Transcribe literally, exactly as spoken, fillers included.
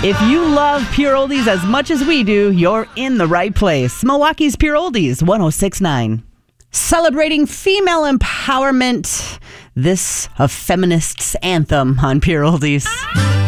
If you love Pure Oldies as much as we do, you're in the right place. Milwaukee's Pure Oldies, one oh six point nine. Celebrating female empowerment, this a feminist's anthem on Pure Oldies.